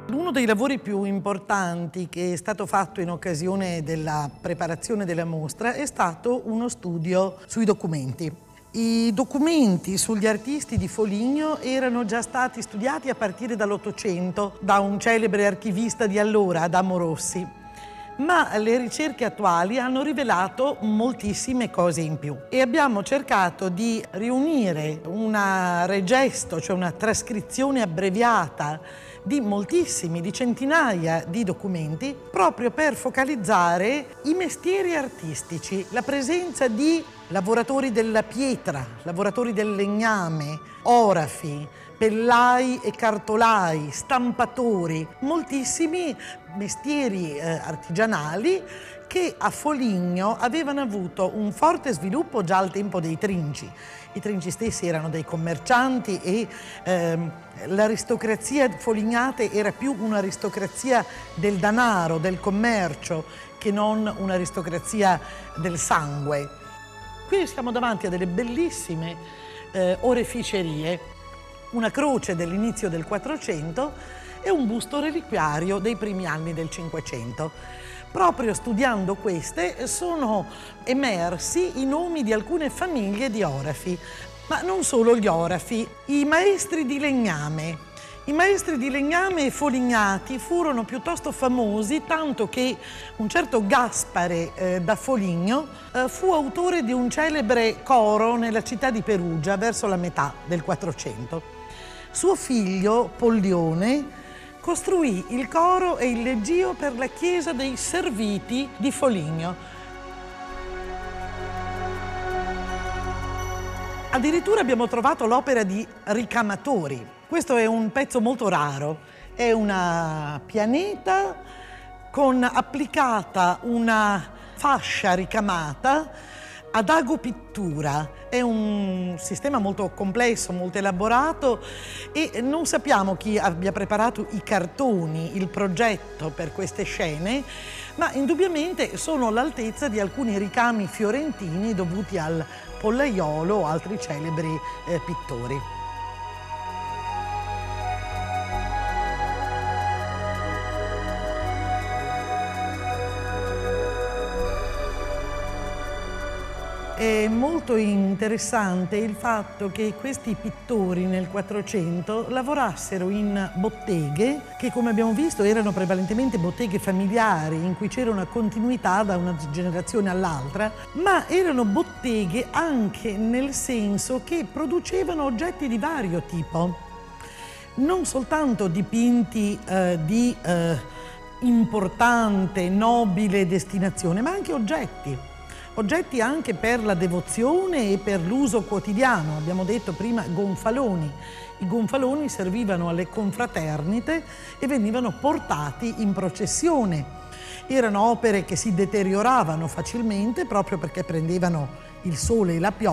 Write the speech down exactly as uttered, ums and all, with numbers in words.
Uno dei lavori più importanti che è stato fatto in occasione della preparazione della mostra è stato uno studio sui documenti. I documenti sugli artisti di Foligno erano già stati studiati a partire dall'Ottocento da un celebre archivista di allora, Adamo Rossi, ma le ricerche attuali hanno rivelato moltissime cose in più e abbiamo cercato di riunire una regesto, cioè una trascrizione abbreviata di moltissimi, di centinaia di documenti, proprio per focalizzare i mestieri artistici, la presenza di lavoratori della pietra, lavoratori del legname, orafi, pellai e cartolai, stampatori, moltissimi mestieri eh, artigianali che a Foligno avevano avuto un forte sviluppo già al tempo dei Trinci. I Trinci stessi erano dei commercianti e ehm, l'aristocrazia folignate era più un'aristocrazia del danaro, del commercio, che non un'aristocrazia del sangue. Qui siamo davanti a delle bellissime eh, oreficerie, una croce dell'inizio del Quattrocento e un busto reliquiario dei primi anni del Cinquecento. Proprio studiando queste sono emersi i nomi di alcune famiglie di orafi, ma non solo gli orafi, i maestri di legname. I maestri di legname folignati furono piuttosto famosi, tanto che un certo Gaspare eh, da Foligno eh, fu autore di un celebre coro nella città di Perugia verso la metà del Quattrocento. Suo figlio, Pollione, costruì il coro e il leggio per la chiesa dei Serviti di Foligno. Addirittura abbiamo trovato l'opera di ricamatori. Questo è un pezzo molto raro. È una pianeta con applicata una fascia ricamata ad ago pittura. È un sistema molto complesso, molto elaborato e non sappiamo chi abbia preparato i cartoni, il progetto per queste scene, ma indubbiamente sono all'altezza di alcuni ricami fiorentini dovuti al pollaiolo o altri celebri eh, pittori. È molto interessante il fatto che questi pittori nel Quattrocento lavorassero in botteghe che, come abbiamo visto, erano prevalentemente botteghe familiari in cui c'era una continuità da una generazione all'altra, ma erano botteghe anche nel senso che producevano oggetti di vario tipo, non soltanto dipinti eh, di eh, importante, nobile destinazione, ma anche oggetti. Oggetti anche per la devozione e per l'uso quotidiano. Abbiamo detto prima gonfaloni. I gonfaloni servivano alle confraternite e venivano portati in processione. Erano opere che si deterioravano facilmente proprio perché prendevano il sole e la pioggia.